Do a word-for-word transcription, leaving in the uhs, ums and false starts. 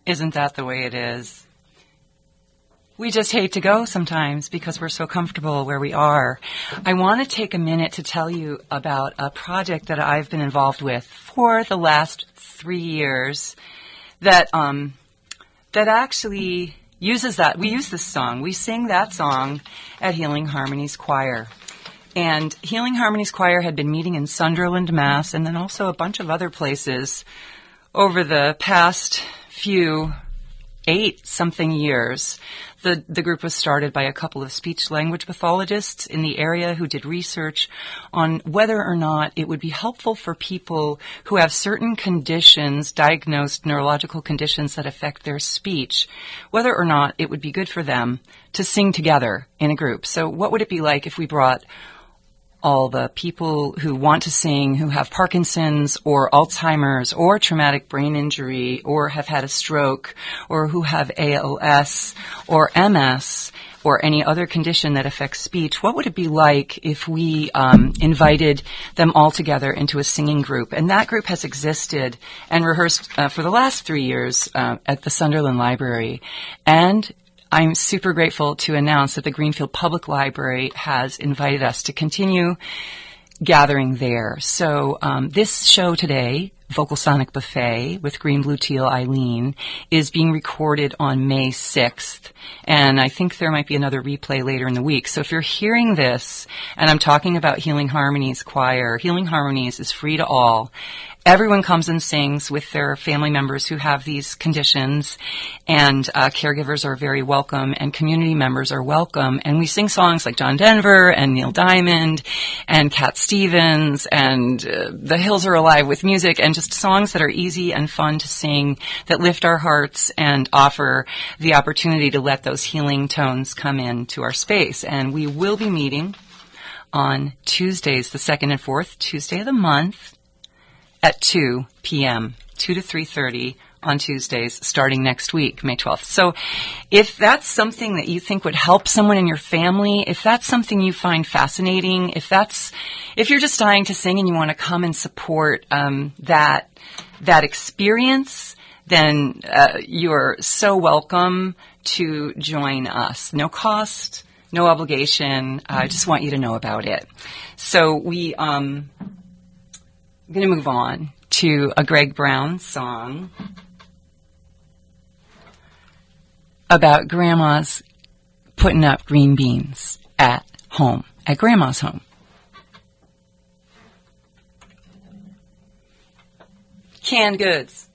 Isn't that the way it is? We just hate to go sometimes because we're so comfortable where we are. I want to take a minute to tell you about a project that I've been involved with for the last three years that um, that actually uses that. We use this song. We sing that song at Healing Harmonies Choir. And Healing Harmonies Choir had been meeting in Sunderland, Mass, and then also a bunch of other places over the past few eight-something years. The, the group was started by a couple of speech-language pathologists in the area who did research on whether or not it would be helpful for people who have certain conditions, diagnosed neurological conditions that affect their speech, whether or not it would be good for them to sing together in a group. So what would it be like if we brought all the people who want to sing, who have Parkinson's or Alzheimer's or traumatic brain injury or have had a stroke or who have A L S or M S or any other condition that affects speech? What would it be like if we um, invited them all together into a singing group? And that group has existed and rehearsed uh, for the last three years uh, at the Sunderland Library. And I'm super grateful to announce that the Greenfield Public Library has invited us to continue gathering there. So um, this show today, Vocal Sonic Buffet with Green Blue Teal Eileen, is being recorded on May sixth. And I think there might be another replay later in the week. So if you're hearing this, and I'm talking about Healing Harmonies Choir, Healing Harmonies is free to all. Everyone comes and sings with their family members who have these conditions, and uh, caregivers are very welcome, and community members are welcome. And we sing songs like John Denver and Neil Diamond and Cat Stevens and uh, The Hills Are Alive with Music, and just songs that are easy and fun to sing, that lift our hearts and offer the opportunity to let those healing tones come into our space. And we will be meeting on Tuesdays, the second and fourth Tuesday of the month, at two p.m., two to three thirty on Tuesdays, starting next week, May twelfth. So if that's something that you think would help someone in your family, if that's something you find fascinating, if that's, if you're just dying to sing and you want to come and support um, that, that experience, then uh, you're so welcome to join us. No cost, no obligation. I just want you to know about it. So we, um, I'm going to move on to a Greg Brown song about grandmas putting up green beans at home, at grandma's home. Canned goods.